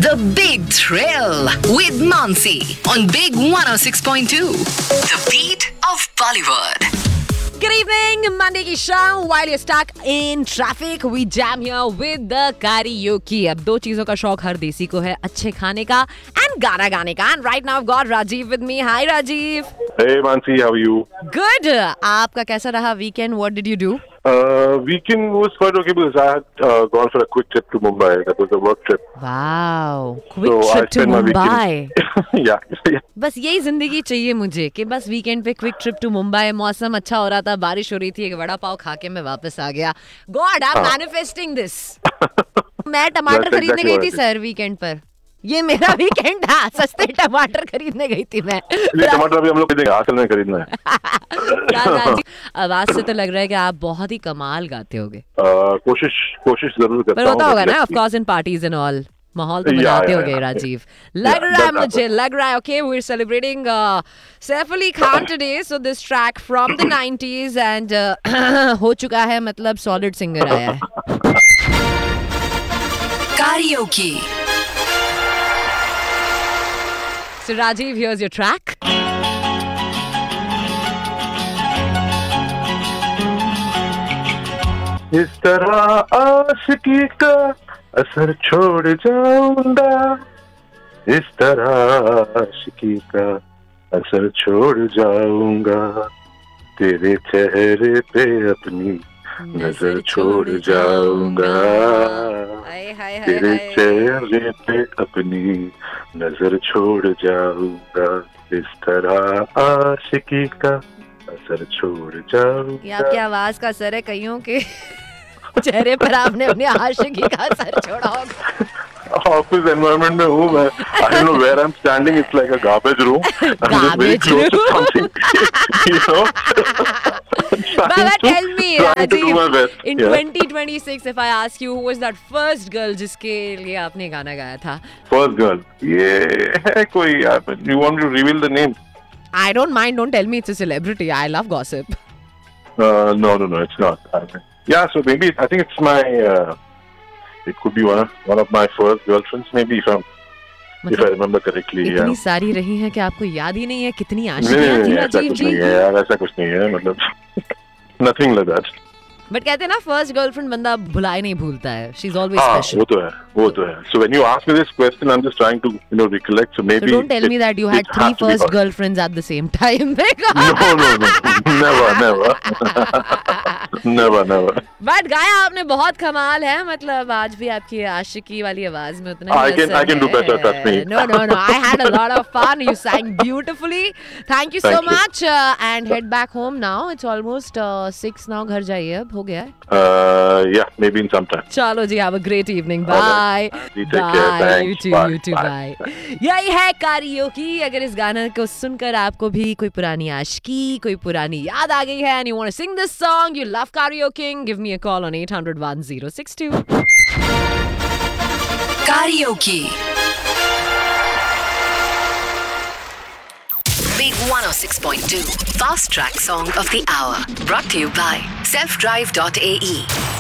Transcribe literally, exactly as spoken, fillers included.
The Big Thrill with Mansi on Big one oh six point two. The beat of Bollywood. Good evening, Monday की शाम. While you're stuck in traffic, we jam here with the karaoke. अब दो चीजों का शौक हर देसी को है, अच्छे खाने का and गाना गाने का. And right now I've got Rajiv with me. Hi Rajiv. Hey Mansi, how are you? Good. आपका कैसा रहा weekend? What did you do? Uh, weekend was quite okay because I had uh, gone for a quick trip to Mumbai. That was a work trip. Wow. Quick So I trip to spent my Mumbai. weekend- yeah, yeah. बस यही जिंदगी चाहिए मुझे कि बस weekend पे quick trip to Mumbai. मौसम अच्छा हो रहा था, बारिश हो रही थी, एक वड़ा पाव खा के मैं वापस आ गया. God I am manifesting this. मैं टमाटर That's खरीदने exactly गई what थी I did. सर वीकेंड पर. ये मेरा वीकेंड था. सस्ते टमाटर खरीदने गई थी मैं. ये टमाटर अभी हम लोग खरीदेंगे, आजकल में खरीदना है. राजी, आवाज से तो लग रहा है कि आप बहुत ही कमाल गाते होगे. uh, कोशिश कोशिश जरूर करता पर हूँ. होता होगा but ना, let's of see. Course in parties and all. माहौल तो Yeah, बनाते yeah, होगे yeah. राजीव. लग Yeah, रहा है that मुझे, happens. लग रहा है. Okay, we are celebrating Saif Ali Khan today. So this track from the nineties and हो चुका है, मतलब सॉलिड सिंगर आया है. Karaoke. So Rajiv, here's your track. इस तरह आशिकी का असर छोड़ जाऊंगा. इस तरह आशिकी का असर छोड़ जाऊंगा. तेरे चेहरे पे अपनी नजर छोड़ जाऊंगा. हाय हाय हाय तेरे हाय. चेहरे पे अपनी नजर छोड़ जाऊंगा. इस तरह आशिकी का असर छोड़ ये जाऊंगा. आपकी आवाज का असर है, कईयों के चेहरे पर आपने अपने आशिकी का असर छोड़ा होगा. ऑफिस एनवायरनमेंट में हूँ मैं. I don't know where I am standing. It's like a garbage room. Garbage room. You know? Baba, tell me, Trying to do my Rajiv, best. in Yeah. twenty twenty-six, if I ask you, who was that first girl जिसके लिए आपने गाना गाया था? First girl. ये है कोई. You want me to reveal the name? I don't mind. Don't tell me it's a celebrity. I love gossip. Uh, no, no, no. It's not. I mean, yeah. So maybe I think it's my. Uh, it could be one of one of my first girlfriends. Maybe if I'm, if I मतलब remember correctly. Yeah. इतनी सारी रही हैं कि आपको याद ही नहीं है कितनी नहीं आशिकियां नहीं थी नहीं, ऐसा राजीव कुछ जी. नहीं है यार. ऐसा कुछ नहीं है. मतलब nothing like that. बट कहते हैं ना, फर्स्ट गर्लफ्रेंड बंदा भुलाए नहीं भूलता है. शी इज ऑलवेज हाँ, स्पेशल. वो तो है, वो तो है. So when you ask me this question, I'm just trying to, you know, recollect. So So maybe. don't tell it- me that you it had three has to be first her. girlfriends at the same time. No, no, no, never, never, never, never. But गाया आपने बहुत कमाल है. मतलब आज भी आपकी आशिकी वाली आवाज में उतना I can- I can do better, trust me. No, no, no. I had a lot of fun. You sang beautifully. Thank you so Thank you. much. Uh, and head back home now. It's almost uh, six now. घर जाइए, अब हो गया है. Uh, yeah, maybe in some time. चलो जी, have a great evening. All Bye. right. You take care. Bye. Thanks. You too. Bye. You too. Bye. Bye. यही है karaoke. अगर इस गाने को सुनकर आपको भी कोई पुरानी आशिकी, कोई पुरानी याद आ गई है, and you want to sing this song, you love karaokeing, give me a call on eight hundred one oh six two. Karaoke. Big one oh six point two. Fast Track Song of the Hour. Brought to you by self drive dot a e.